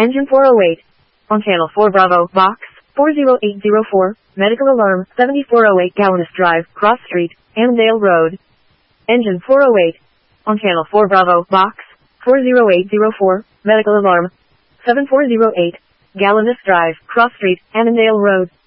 Engine 408. On channel 4 Bravo, box 40804, medical alarm 7408 Gallinus Drive, Cross Street, Annandale Road. Engine 408. On channel 4 Bravo, box 40804, medical alarm 7408, Gallinus Drive, Cross Street, Annandale Road.